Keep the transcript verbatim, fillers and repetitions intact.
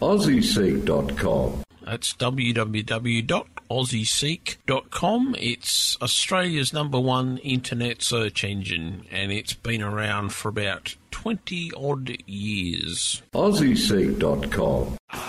aussie seek dot com. That's w w w dot aussie seek dot com. It's Australia's number one internet search engine, and it's been around for about twenty odd years. aussie seek dot com.